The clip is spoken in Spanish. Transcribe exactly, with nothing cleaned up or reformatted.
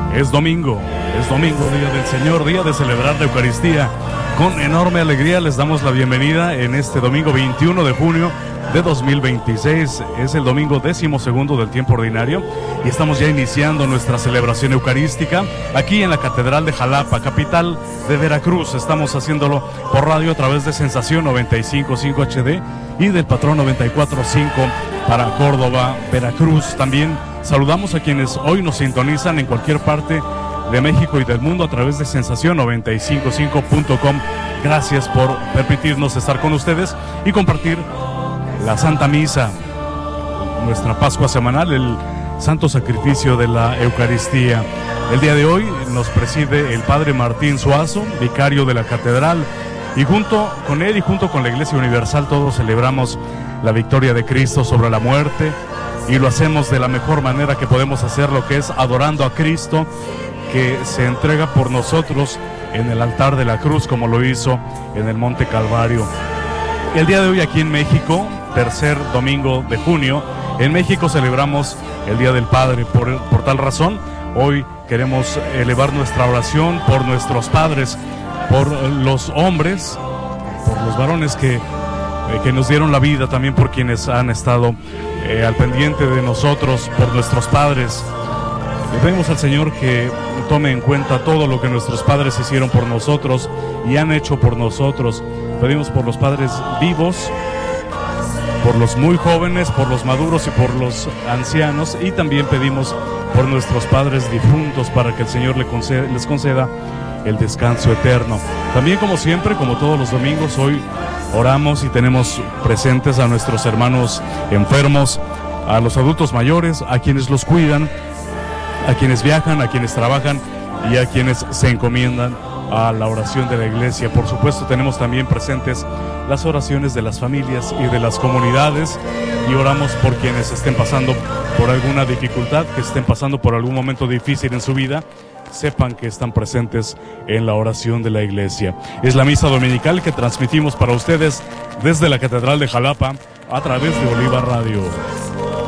Es domingo, es domingo, día del Señor, día de celebrar la Eucaristía. Con enorme alegría les damos la bienvenida en este domingo veintiuno de junio de dos mil veintiséis. Es el domingo décimo segundo del tiempo ordinario y estamos ya iniciando nuestra celebración eucarística aquí en la Catedral de Jalapa, capital de Veracruz. Estamos haciéndolo por radio a través de Sensación noventa y cinco punto cinco H D y del Patrón noventa y cuatro punto cinco para Córdoba, Veracruz. También saludamos a quienes hoy nos sintonizan en cualquier parte de México y del mundo a través de Sensación noventa y cinco punto cinco punto com. Gracias por permitirnos estar con ustedes y compartir la Santa Misa, nuestra Pascua semanal, el Santo Sacrificio de la Eucaristía. El día de hoy nos preside el Padre Martín Suazo, vicario de la Catedral, y junto con él y junto con la Iglesia Universal todos celebramos la victoria de Cristo sobre la muerte, y lo hacemos de la mejor manera que podemos hacerlo, que es adorando a Cristo, que se entrega por nosotros en el altar de la cruz, como lo hizo en el Monte Calvario. El día de hoy aquí en México, tercer domingo de junio, en México celebramos el Día del Padre. Por, por tal razón, hoy queremos elevar nuestra oración por nuestros padres, por los hombres, por los varones que, eh, que nos dieron la vida, también por quienes han estado eh, al pendiente de nosotros, por nuestros padres. Le pedimos al Señor que tome en cuenta todo lo que nuestros padres hicieron por nosotros y han hecho por nosotros. Pedimos por los padres vivos, por los muy jóvenes, por los maduros y por los ancianos, y también pedimos por nuestros padres difuntos para que el Señor les conceda, les conceda el descanso eterno. También, como siempre, como todos los domingos, hoy oramos y tenemos presentes a nuestros hermanos enfermos, a los adultos mayores, a quienes los cuidan, a quienes viajan, a quienes trabajan y a quienes se encomiendan a la oración de la Iglesia. Por supuesto, tenemos también presentes las oraciones de las familias y de las comunidades, y oramos por quienes estén pasando por alguna dificultad, que estén pasando por algún momento difícil en su vida. Sepan que están presentes en la oración de la Iglesia. Es la misa dominical que transmitimos para ustedes desde la Catedral de Jalapa a través de Oliva Radio.